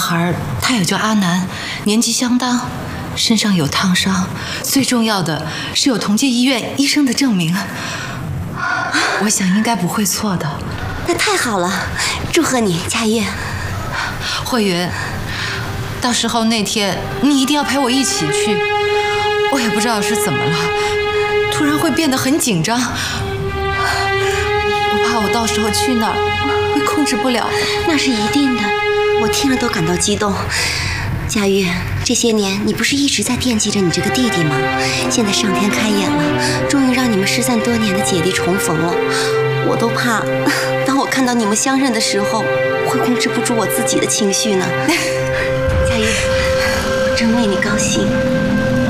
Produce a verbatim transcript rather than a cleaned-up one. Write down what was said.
孩他也叫阿南，年纪相当，身上有烫伤，最重要的是有同济医院医生的证明。我想应该不会错的。 那太好了，祝贺你，佳悦。 慧云，到时候那天你一定要陪我一起去。我也不知道是怎么了，突然会变得很紧张，我怕我到时候去那儿会控制不了的。 那是一定的，我听了都感到激动。佳悦，这些年你不是一直在惦记着你这个弟弟吗？现在上天开眼了，终于让你们失散多年的姐弟重逢了。我都怕，当我看到你们相认的时候，会控制不住我自己的情绪呢。佳悦，我真为你高兴。